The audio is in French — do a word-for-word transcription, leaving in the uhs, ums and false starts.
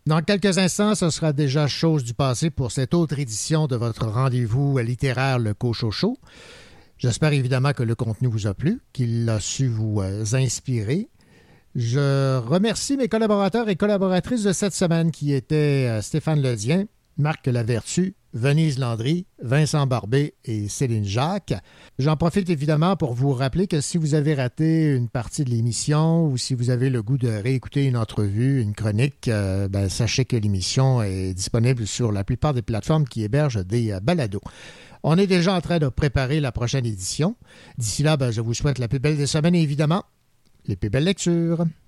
Dans quelques instants, ce sera déjà chose du passé pour cette autre édition de votre rendez-vous littéraire Le Cochocho. J'espère évidemment que le contenu vous a plu, qu'il a su vous inspirer. Je remercie mes collaborateurs et collaboratrices de cette semaine qui étaient Stéphane Ledien, Marc Lavertu, Venise Landry, Vincent Barbé et Céline Jacques. J'en profite évidemment pour vous rappeler que si vous avez raté une partie de l'émission ou si vous avez le goût de réécouter une entrevue, une chronique, euh, ben, sachez que l'émission est disponible sur la plupart des plateformes qui hébergent des euh, balados. On est déjà en train de préparer la prochaine édition. D'ici là, ben, je vous souhaite la plus belle des semaines et évidemment, les plus belles lectures.